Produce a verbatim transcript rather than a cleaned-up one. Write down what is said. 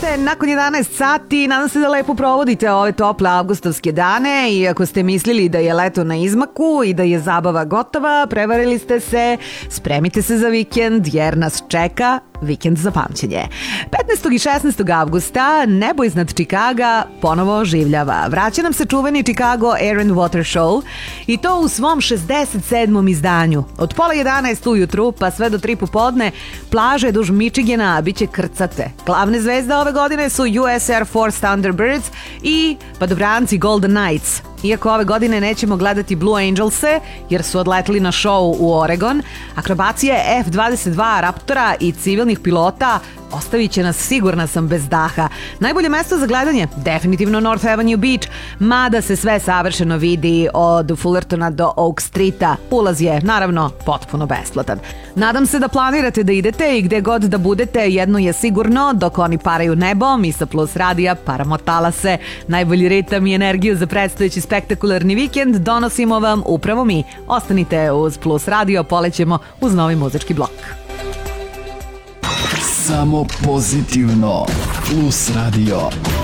je nakon jedanaest sati, nadam se da lepo provodite ove tople avgustovske dane i ako ste mislili da je leto na izmaku i da je zabava gotova, prevarili ste se, spremite se za vikend jer nas čeka vikend za pamćenje. petnaestog i šesnaestog avgusta nebo iznad Čikaga ponovo oživljava. Vraća nam se čuveni Chicago Air and Water Show i to u svom šezdeset sedmom izdanju. Od pola jedanaest ujutru pa sve do tri popodne plaže duž Michigana biće krcate. Glavne zvezde ove godine su U S Air Force Thunderbirds i padobranci Golden Knights. Iako ove godine nećemo gledati Blue Angelse jer su odletili na show u Oregon, akrobacije F dvadeset dva Raptora i civilnih pilota ostavit će nas, sigurna sam, bez daha. Najbolje mesto za gledanje? Definitivno North Avenue Beach, mada se sve savršeno vidi od Fullertona do Oak Streeta. Ulaz je, naravno, potpuno besplatan. Nadam se da planirate da idete i gde god da budete, jedno je sigurno, dok oni paraju nebo, mi sa Plus radija paramo talase. Najbolji ritam i energiju za predstojeći spektakularni vikend donosimo vam upravo mi. Ostanite uz Plus radio, polećemo uz novi muzički blok. Samo pozitivno. Plus radio.